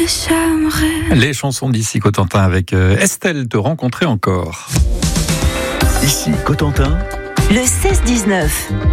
j'aimerais. Les chansons d'ici Cotentin avec Estelle, te rencontrer encore. Ici Cotentin, le 16-19.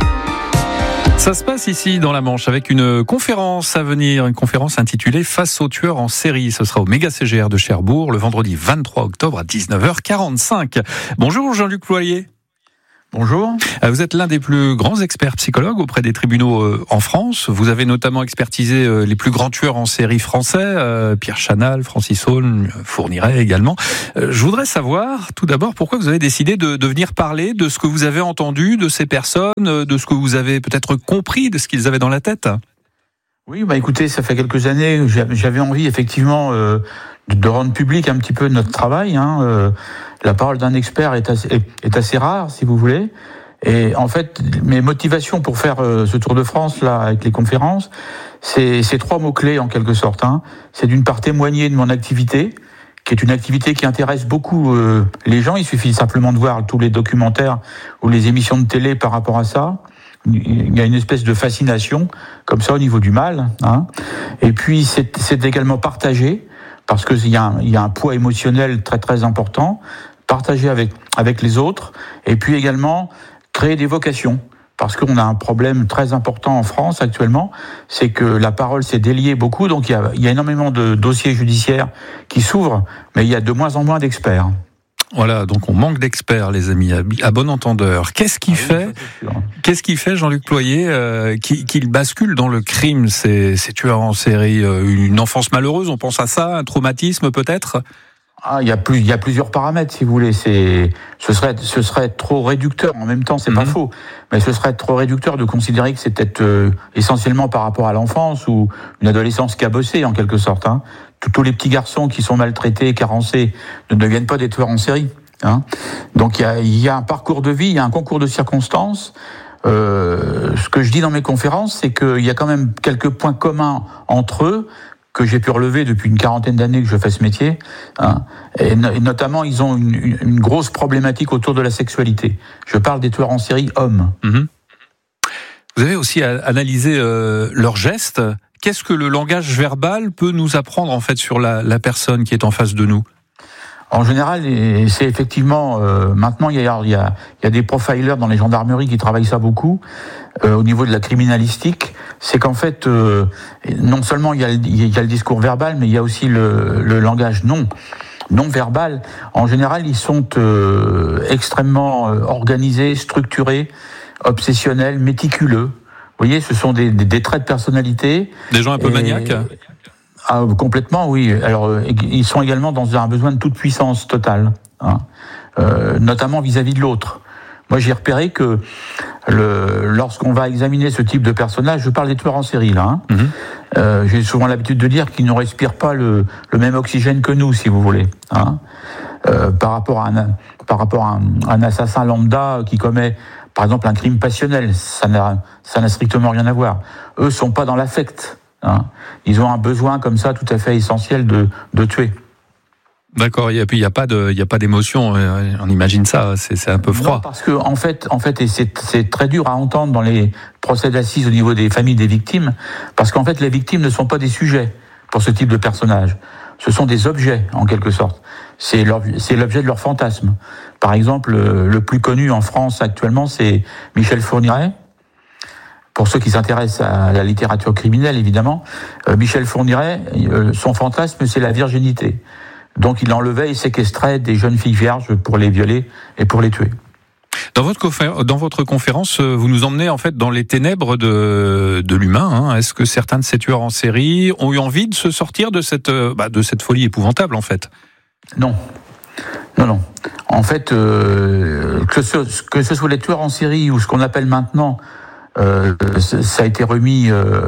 Ça se passe ici dans la Manche avec une conférence à venir, une conférence intitulée Face aux tueurs en série. Ce sera au Méga CGR de Cherbourg le vendredi 23 octobre à 19h45. Bonjour Jean-Luc Ployer. Bonjour. Vous êtes l'un des plus grands experts psychologues auprès des tribunaux en France. Vous avez notamment expertisé les plus grands tueurs en série français, Pierre Chanal, Francis Saulne, Fourniret également. Je voudrais savoir tout d'abord pourquoi vous avez décidé de venir parler de ce que vous avez entendu de ces personnes, de ce que vous avez peut-être compris de ce qu'ils avaient dans la tête. Oui, écoutez, ça fait quelques années, j'avais envie effectivement de rendre public un petit peu notre travail. La parole d'un expert est assez rare, si vous voulez. Et en fait, mes motivations pour faire ce Tour de France là avec les conférences, c'est trois mots-clés en quelque sorte. C'est d'une part témoigner de mon activité, qui est une activité qui intéresse beaucoup les gens. Il suffit simplement de voir tous les documentaires ou les émissions de télé par rapport à ça. Il y a une espèce de fascination comme ça au niveau du mal. Et puis c'est également partagé, parce qu'il y a un poids émotionnel très très important, partager avec les autres, et puis également créer des vocations, parce qu'on a un problème très important en France actuellement, c'est que la parole s'est déliée beaucoup, donc il y a énormément de dossiers judiciaires qui s'ouvrent, mais il y a de moins en moins d'experts. Voilà, donc on manque d'experts, les amis, à bon entendeur. Qu'est-ce qui fait, Jean-Luc Ployer, qu'il bascule dans le crime, ces tueurs en série? Une enfance malheureuse, on pense à ça, un traumatisme peut-être? Il y a plusieurs paramètres, si vous voulez. Ce serait trop réducteur. En même temps, c'est pas faux, mais ce serait trop réducteur de considérer que c'est peut-être essentiellement par rapport à l'enfance ou une adolescence cabossée en quelque sorte. Tous les petits garçons qui sont maltraités, carencés, ne deviennent pas des tueurs en série. Donc il y a un parcours de vie, il y a un concours de circonstances. Ce que je dis dans mes conférences, c'est qu'il y a quand même quelques points communs entre eux, que j'ai pu relever depuis une quarantaine d'années que je fais ce métier. Et notamment, ils ont une grosse problématique autour de la sexualité. Je parle des tueurs en série hommes. Vous avez aussi analysé leurs gestes. Qu'est-ce que le langage verbal peut nous apprendre en fait sur la personne qui est en face de nous? En général, c'est effectivement maintenant il y a des profilers dans les gendarmeries qui travaillent ça beaucoup au niveau de la criminalistique. C'est qu'en fait non seulement il y a le discours verbal, mais il y a aussi le langage non verbal. En général, ils sont extrêmement organisés, structurés, obsessionnels, méticuleux. Vous voyez, ce sont des traits de personnalité. Des gens un peu maniaques. Complètement, oui. Alors, ils sont également dans un besoin de toute puissance totale, notamment vis-à-vis de l'autre. Moi, j'ai repéré que lorsqu'on va examiner ce type de personnage, je parle des tueurs en série, là. J'ai souvent l'habitude de dire qu'ils ne respirent pas le même oxygène que nous, si vous voulez. Par rapport à un assassin lambda qui commet, par exemple, un crime passionnel, ça n'a strictement rien à voir. Eux sont pas dans l'affect. Ils ont un besoin comme ça tout à fait essentiel de tuer. D'accord, et puis il y a pas d'émotion, on imagine ça, c'est un peu froid. Non, parce que en fait et c'est très dur à entendre dans les procès d'assises au niveau des familles des victimes, parce qu'en fait les victimes ne sont pas des sujets pour ce type de personnage. Ce sont des objets en quelque sorte. C'est l'objet de leur fantasme. Par exemple, le plus connu en France actuellement, c'est Michel Fourniret. Pour ceux qui s'intéressent à la littérature criminelle, évidemment, Michel Fourniret, son fantasme, c'est la virginité. Donc il enlevait et séquestrait des jeunes filles vierges pour les violer et pour les tuer. Dans votre conférence, vous nous emmenez en fait dans les ténèbres de l'humain. Est-ce que certains de ces tueurs en série ont eu envie de se sortir de cette folie épouvantable en fait? Non. En fait, que ce soit les tueurs en série ou ce qu'on appelle maintenant, ça a été remis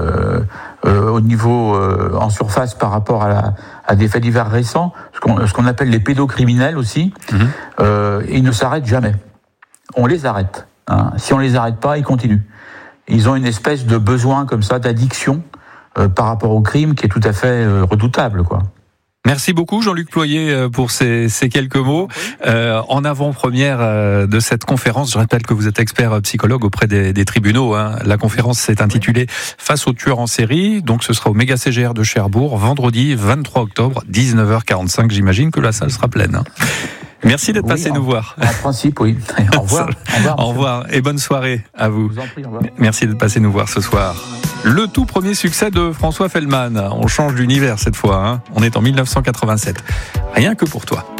au niveau en surface par rapport à des faits divers récents, ce qu'on appelle les pédocriminels aussi. Ils ne s'arrêtent jamais. On les arrête. Si on les arrête pas, ils continuent. Ils ont une espèce de besoin comme ça d'addiction par rapport au crime qui est tout à fait redoutable, quoi. Merci beaucoup Jean-Luc Ployer pour ces quelques mots. En avant-première de cette conférence, je rappelle que vous êtes expert psychologue auprès des tribunaux. La conférence s'est intitulée Face aux tueurs en série. Donc ce sera au Méga CGR de Cherbourg, vendredi 23 octobre, 19h45. J'imagine que la salle sera pleine. Merci d'être passé nous voir. En principe, oui. Au revoir. Au revoir et bonne soirée à vous. Je vous en prie, au revoir. Merci d'être passé nous voir ce soir. Le tout premier succès de François Feldman. On change d'univers cette fois. On est en 1987. Rien que pour toi.